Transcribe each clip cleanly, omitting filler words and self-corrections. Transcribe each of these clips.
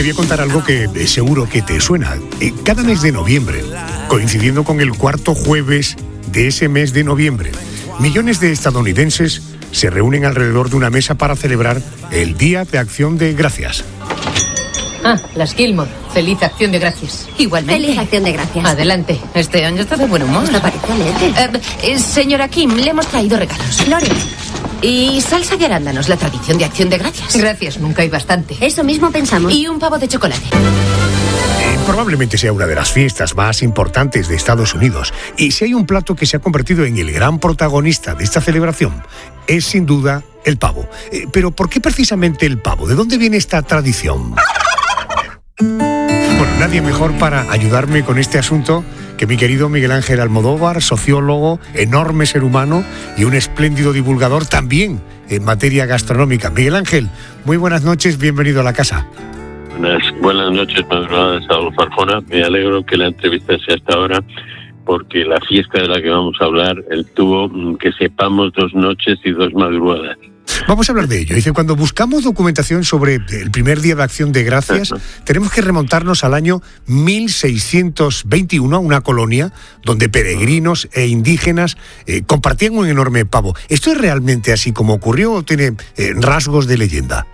Te voy a contar algo que seguro que te suena. Cada mes de noviembre, coincidiendo con el cuarto jueves de ese mes de noviembre, millones de estadounidenses se reúnen alrededor de una mesa para celebrar el Día de Acción de Gracias. Las Gilmore. Feliz Acción de Gracias. Igualmente. Feliz Acción de Gracias. Adelante. Este año está de buen humor. Hasta parece alegre. Señora Kim, le hemos traído regalos. Flores. Y salsa de arándanos, la tradición de Acción de Gracias. Gracias, nunca hay bastante. Eso mismo pensamos. Y un pavo de chocolate. Probablemente sea una de las fiestas más importantes de Estados Unidos. Y si hay un plato que se ha convertido en el gran protagonista de esta celebración, es sin duda el pavo. Pero ¿por qué precisamente el pavo? ¿De dónde viene esta tradición? Bueno, nadie mejor para ayudarme con este asunto que mi querido Miguel Ángel Almodóvar, sociólogo, enorme ser humano y un espléndido divulgador también en materia gastronómica. Miguel Ángel, muy buenas noches, bienvenido a la casa. Buenas noches, madrugadas, Adolfo Arjona. Me alegro que la entrevista sea hasta ahora, porque la fiesta de la que vamos a hablar tuvo, que sepamos, 2 noches y 2 madrugadas. Vamos a hablar de ello. Dice, cuando buscamos documentación sobre el primer Día de Acción de Gracias, tenemos que remontarnos al año 1621, a una colonia donde peregrinos e indígenas compartían un enorme pavo. ¿Esto es realmente así como ocurrió o tiene rasgos de leyenda?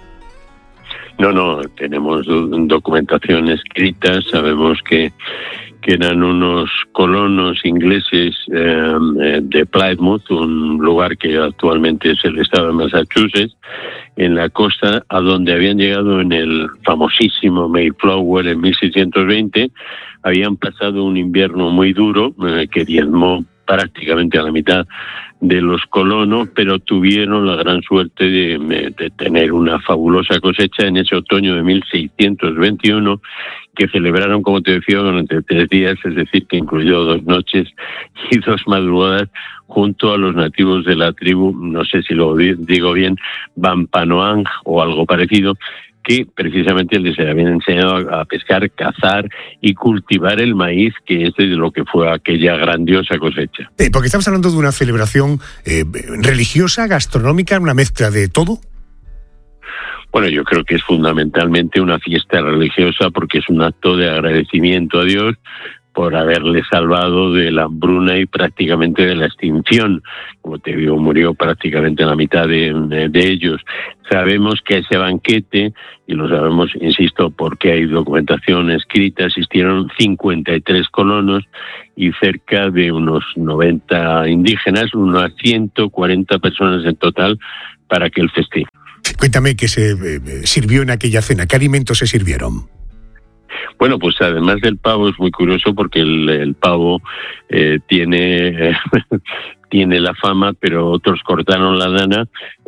No, tenemos documentación escrita, sabemos que eran unos colonos ingleses de Plymouth, un lugar que actualmente es el estado de Massachusetts, en la costa, a donde habían llegado en el famosísimo Mayflower en 1620. Habían pasado un invierno muy duro que diezmó prácticamente a la mitad de los colonos, pero tuvieron la gran suerte de tener una fabulosa cosecha en ese otoño de 1621, que celebraron, como te decía, durante 3 días, es decir, que incluyó 2 noches y 2 madrugadas, junto a los nativos de la tribu, no sé si lo digo bien, Wampanoag o algo parecido, que precisamente les habían enseñado a pescar, cazar y cultivar el maíz, que es de lo que fue aquella grandiosa cosecha. Porque estamos hablando de una celebración religiosa, gastronómica, una mezcla de todo. Bueno, yo creo que es fundamentalmente una fiesta religiosa, porque es un acto de agradecimiento a Dios por haberle salvado de la hambruna y prácticamente de la extinción. Como te digo, murió prácticamente la mitad de ellos. Sabemos que a ese banquete, y lo sabemos, insisto, porque hay documentación escrita, asistieron 53 colonos y cerca de unos 90 indígenas, unas 140 personas en total para aquel festín. Cuéntame qué se sirvió en aquella cena, qué alimentos se sirvieron. Bueno, pues además del pavo es muy curioso, porque el pavo tiene la fama, pero otros cortaron la lana.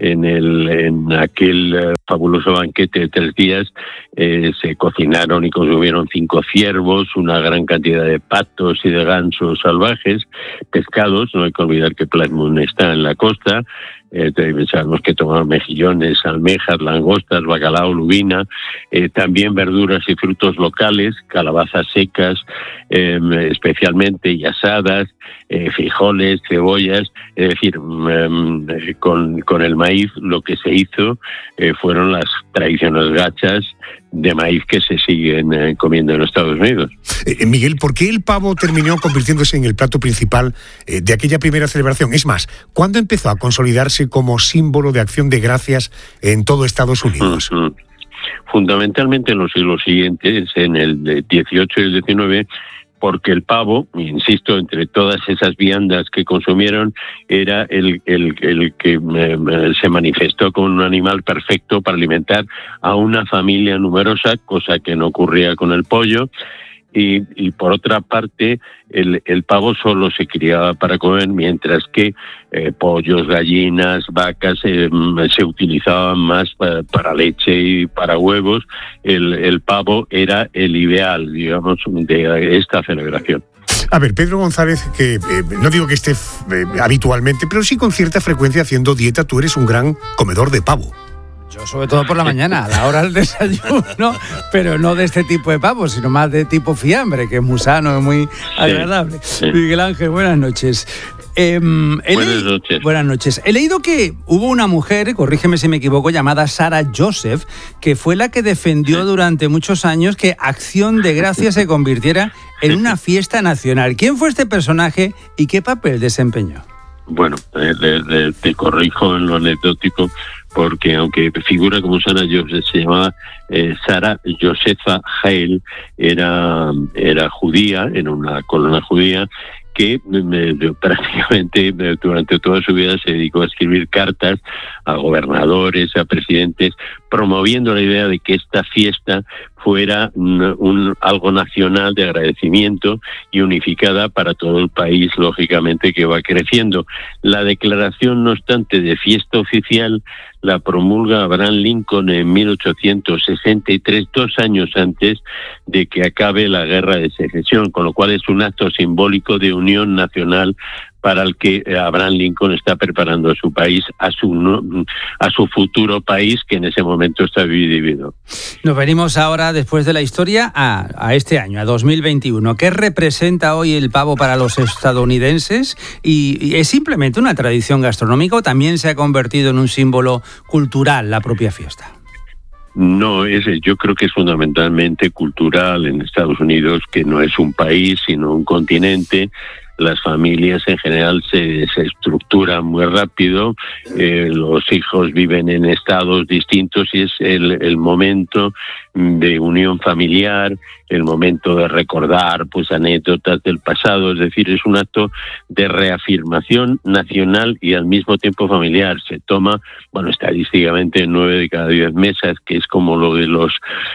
En aquel fabuloso banquete de 3 días se cocinaron y consumieron 5 ciervos, una gran cantidad de patos y de gansos salvajes, pescados. No hay que olvidar que Plymouth está en la costa. Sabemos que tomaron mejillones, almejas, langostas, bacalao, lubina, también verduras y frutos locales, calabazas secas especialmente, y asadas, frijoles, cebollas. Es decir, con el maíz lo que se hizo fueron las tradicionales gachas de maíz que se siguen comiendo en los Estados Unidos. Miguel, ¿por qué el pavo terminó convirtiéndose en el plato principal de aquella primera celebración? Es más, ¿cuándo empezó a consolidarse como símbolo de acción de gracias en todo Estados Unidos? Fundamentalmente en los siglos siguientes, en el 18 y el 19, porque el pavo, insisto, entre todas esas viandas que consumieron, era el que se manifestó como un animal perfecto para alimentar a una familia numerosa, cosa que no ocurría con el pollo. Y por otra parte, el pavo solo se criaba para comer, mientras que pollos, gallinas, vacas se utilizaban más para leche y para huevos. El pavo era el ideal, digamos, de esta celebración. A ver, Pedro González, que no digo que esté habitualmente, pero sí con cierta frecuencia haciendo dieta, tú eres un gran comedor de pavo. Yo sobre todo por la mañana, a la hora del desayuno, pero no de este tipo de pavo, sino más de tipo fiambre, que es muy sano, es muy agradable. Sí. Miguel Ángel, buenas noches. Buenas noches. Buenas noches. He leído que hubo una mujer, corrígeme si me equivoco, llamada Sarah Joseph, que fue la que defendió durante muchos años que Acción de Gracias se convirtiera en una fiesta nacional. ¿Quién fue este personaje y qué papel desempeñó? Bueno, te corrijo en lo anecdótico, porque aunque figura como Sarah Joseph, se llamaba Sarah Josepha Heil, era judía, en una colonia judía, que prácticamente durante toda su vida se dedicó a escribir cartas a gobernadores, a presidentes, promoviendo la idea de que esta fiesta fuera algo nacional de agradecimiento y unificada para todo el país, lógicamente, que va creciendo. La declaración, no obstante, de fiesta oficial la promulga Abraham Lincoln en 1863, 2 años antes de que acabe la Guerra de Secesión, con lo cual es un acto simbólico de unión nacional para el que Abraham Lincoln está preparando a su país, a su futuro país, que en ese momento está dividido. Nos venimos ahora, después de la historia, a este año, a 2021. ¿Qué representa hoy el pavo para los estadounidenses? ¿Y es simplemente una tradición gastronómica o también se ha convertido en un símbolo cultural la propia fiesta? No, yo creo que es fundamentalmente cultural en Estados Unidos, que no es un país, sino un continente. Las familias en general se estructuran muy rápido, los hijos viven en estados distintos y es el momento de unión familiar, el momento de recordar pues anécdotas del pasado, es decir, es un acto de reafirmación nacional y al mismo tiempo familiar. Se toma, bueno, estadísticamente 9 de cada 10 mesas, que es como lo de los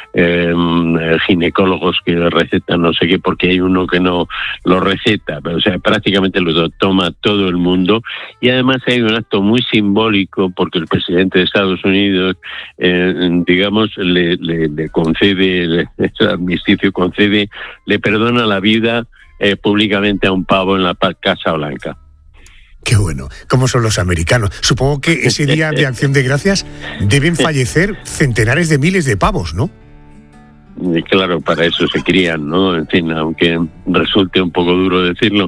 ginecólogos que recetan no sé qué, porque hay uno que no lo receta, pero o sea, prácticamente lo toma todo el mundo. Y además hay un acto muy simbólico, porque el presidente de Estados Unidos, digamos, le concede, el armisticio concede, le perdona la vida públicamente a un pavo en la Casa Blanca. Qué bueno. ¿Cómo son los americanos? Supongo que ese día de Acción de Gracias deben fallecer centenares de miles de pavos, ¿no? Y claro, para eso se crían, ¿no? En fin, aunque resulte un poco duro decirlo,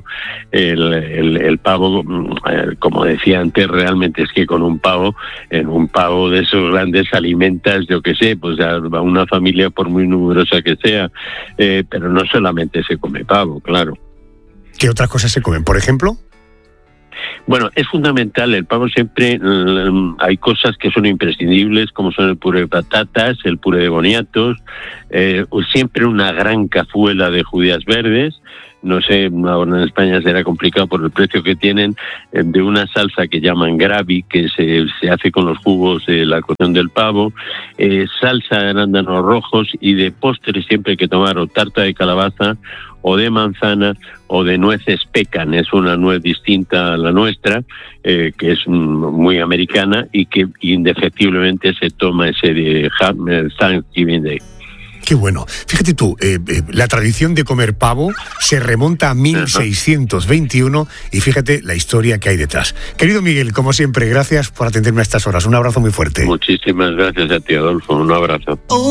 el pavo, como decía antes, realmente es que con un pavo, en un pavo de esos grandes alimentas, yo qué sé, pues a una familia por muy numerosa que sea, pero no solamente se come pavo, claro. ¿Qué otras cosas se comen, por ejemplo? Bueno, es fundamental, el pavo siempre, hay cosas que son imprescindibles, como son el puré de patatas, el puré de boniatos, siempre una gran cazuela de judías verdes. No sé, ahora en España será complicado por el precio que tienen, de una salsa que llaman gravy, que se hace con los jugos de la cocción del pavo, salsa de arándanos rojos, y de postre siempre hay que tomar o tarta de calabaza, o de manzana, o de nueces pecan. Es una nuez distinta a la nuestra, que es muy americana y que indefectiblemente se toma ese de Thanksgiving Day. Qué bueno. Fíjate tú, la tradición de comer pavo se remonta a 1621 y fíjate la historia que hay detrás. Querido Miguel, como siempre, gracias por atenderme a estas horas. Un abrazo muy fuerte. Muchísimas gracias a ti, Adolfo. Un abrazo.